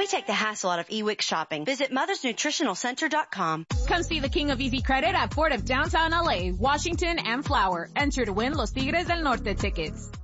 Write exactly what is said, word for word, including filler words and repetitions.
We take the hassle out of e-Wix shopping. Visit mothers nutritional center dot com. Come see the king of easy credit at Ford of downtown L A, Washington, and Flower. Enter to win Los Tigres del Norte tickets.